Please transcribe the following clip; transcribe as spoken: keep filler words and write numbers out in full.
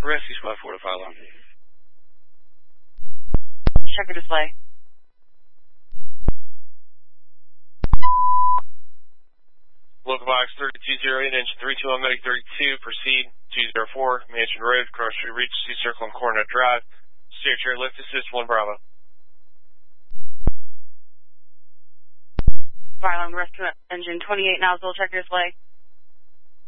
Rescue Squad four to five long. Checker display. Local box thirty-two zero eight, engine three two one, medic thirty-two, proceed, two zero four, Mansion Road, cross street reach, C circle and Coronet Drive, steer chair lift assist, one Bravo. Fire alarm rescue engine twenty-eight nozzle, checker display.